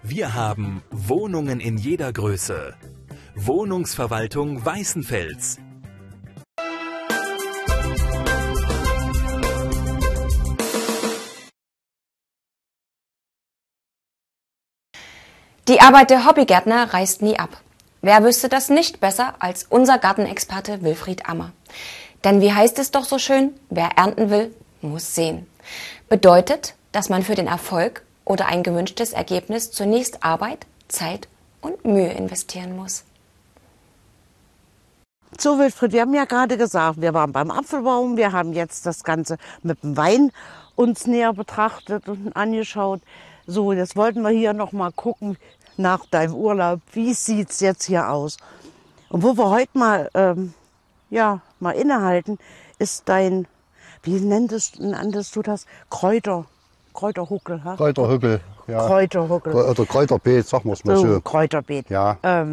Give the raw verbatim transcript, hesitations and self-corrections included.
Wir haben Wohnungen in jeder Größe. Wohnungsverwaltung Weißenfels. Die Arbeit der Hobbygärtner reißt nie ab. Wer wüsste das nicht besser als unser Gartenexperte Wilfried Ammer? Denn wie heißt es doch so schön, wer ernten will, muss säen. Bedeutet, dass man für den Erfolg oder ein gewünschtes Ergebnis zunächst Arbeit, Zeit und Mühe investieren muss. So, Wilfried, wir haben ja gerade gesagt, wir waren beim Apfelbaum, wir haben jetzt das Ganze mit dem Wein uns näher betrachtet und angeschaut. So, jetzt wollten wir hier noch mal gucken nach deinem Urlaub, wie sieht es jetzt hier aus? Und wo wir heute mal, ähm, ja, mal innehalten, ist dein, wie nenntest, nanntest du das? Kräuter, Kräuterhuckel. Ha? Kräuterhuckel, ja. Kräuterhuckel. Oder Kräuterbeet, sagen wir es mal so. So, Kräuterbeet. Ja. Ähm,